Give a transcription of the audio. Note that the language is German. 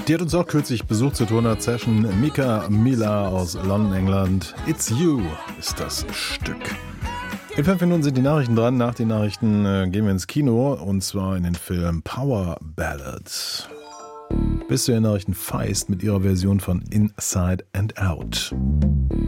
Die hat uns auch kürzlich besucht zur Tonart-Session. Mika Mila aus London, England. It's You ist das Stück. In 5 Minuten sind die Nachrichten dran. Nach den Nachrichten gehen wir ins Kino und zwar in den Film Power Ballads. Bis zu den Nachrichten Feist mit ihrer Version von Inside and Out.